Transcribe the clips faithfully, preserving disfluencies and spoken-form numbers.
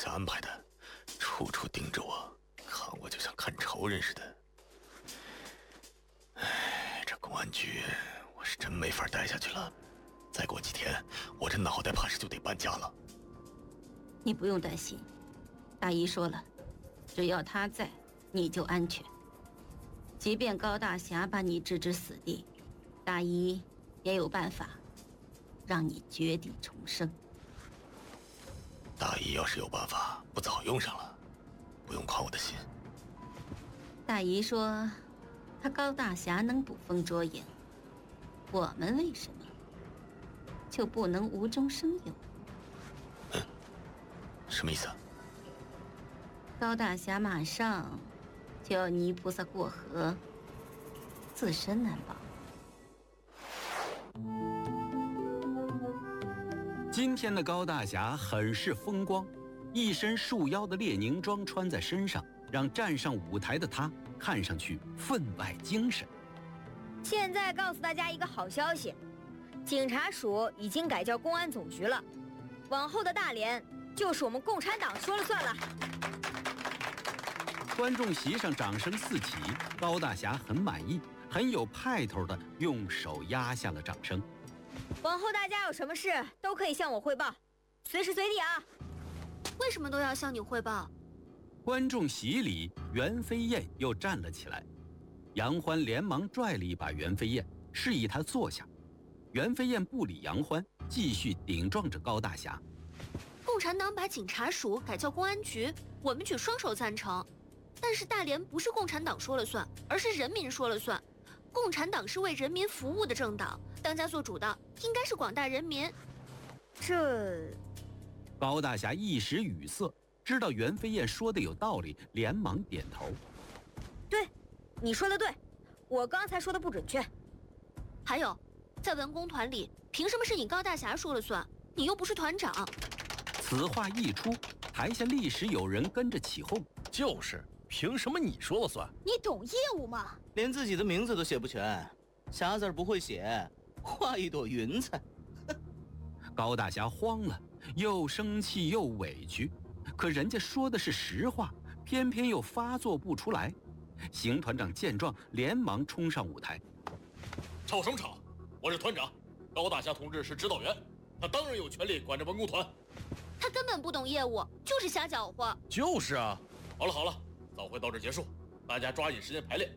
下安排的，处处盯着我，看我就像看仇人似的。哎，这公安局我是真没法待下去了，再过几天我这脑袋怕是就得搬家了。 你不用担心，大姨说了，只要他在，你就安全。即便高大侠把你置之死地，大姨也有办法让你绝地重生。 大姨要是有办法，不早用上了，不用宽我的心。 大姨说他高大侠能捕风捉影，我们为什么就不能无中生有？ 嗯，什么意思啊？ 高大侠马上就要泥菩萨过河，自身难保。 今天的高大侠很是风光，一身束腰的列宁装穿在身上，让站上舞台的他看上去分外精神。 现在告诉大家一个好消息，警察署已经改叫公安总局了，往后的大连就是我们共产党说了算了。 观众席上掌声四起，高大侠很满意，很有派头的用手压下了掌声。 往后大家有什么事都可以向我汇报，随时随地啊。 为什么都要向你汇报？ 观众席里，袁飞燕又站了起来，杨欢连忙拽了一把袁飞燕，示意他坐下。袁飞燕不理杨欢，继续顶撞着高大侠。 共产党把警察署改叫公安局，我们举双手赞成。但是大连不是共产党说了算，而是人民说了算。共产党是为人民服务的政党，当家做主的应该是广大人民。 这…… 高大侠一时语塞，知道袁飞燕说的有道理，连忙点头。 对，你说的对，我刚才说的不准确。 还有，在文工团里，凭什么是你高大侠说了算？你又不是团长。 此话一出，台下立时有人跟着起哄。 就是，凭什么你说了算？ 你懂业务吗？ 连自己的名字都写不全，侠字不会写，画一朵云彩。 高大侠慌了，又生气又委屈，可人家说的是实话，偏偏又发作不出来。邢团长见状，连忙冲上舞台。 吵什么吵？我是团长，高大侠同志是指导员，他当然有权利管着文工团。 他根本不懂业务，就是瞎搅和。 就是啊。 好了好了，早会到这结束，大家抓紧时间排练。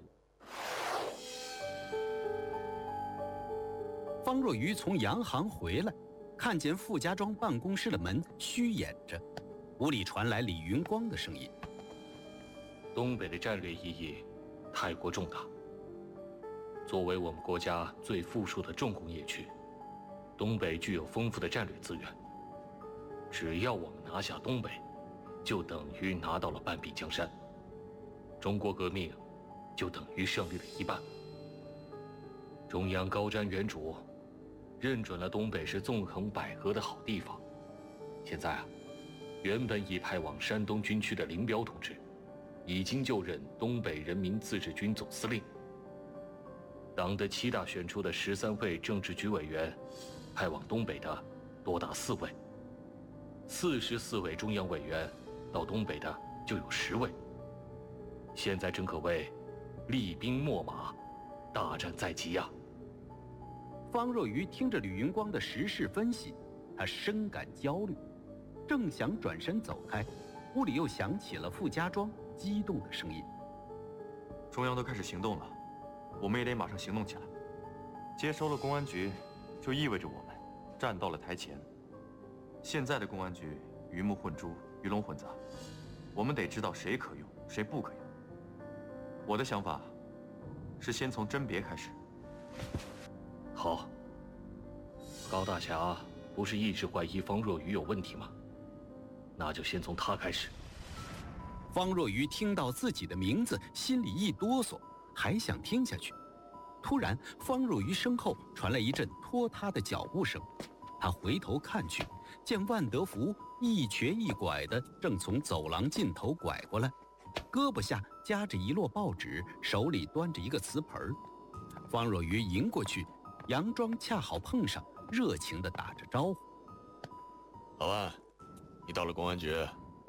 方若愚从洋行回来，看见傅家庄办公室的门虚掩着，屋里传来李云光的声音： 东北的战略意义太过重大，作为我们国家最富庶的重工业区，东北具有丰富的战略资源。只要我们拿下东北，就等于拿到了半壁江山，中国革命就等于胜利了一半。中央高瞻远瞩，认准了东北是纵横捭阖的好地方。现在啊，原本已派往山东军区的林彪同志，已经就任东北人民自治军总司令。党的七大选出的十三位政治局委员，派往东北的多达四位，四十四位中央委员到东北的就有十位。现在正可谓厉兵秣马，大战在即呀！ 方若愚听着吕云光的时事分析，他深感焦虑，正想转身走开，屋里又响起了傅家庄激动的声音： 中央都开始行动了，我们也得马上行动起来。接收了公安局，就意味着我们站到了台前。现在的公安局鱼目混珠，鱼龙混杂，我们得知道谁可用，谁不可用。我的想法是先从甄别开始。 好，高大侠不是一直怀疑方若愚有问题吗？那就先从他开始。 方若愚听到自己的名字，心里一哆嗦，还想听下去。突然，方若愚身后传来一阵拖沓的脚步声，他回头看去，见万德福一瘸一拐的正从走廊尽头拐过来，胳膊下夹着一摞报纸，手里端着一个瓷盆。方若愚迎过去，佯装恰好碰上，热情地打着招呼： 老万，你到了公安局，